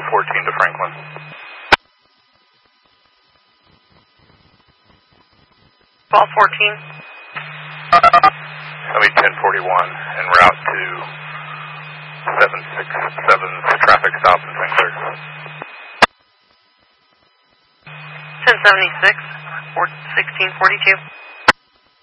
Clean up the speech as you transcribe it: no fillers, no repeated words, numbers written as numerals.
1014 to Franklin. Ball 14. Let me 1041 en route to 767's traffic stop in St. Clair. 1076, 1642.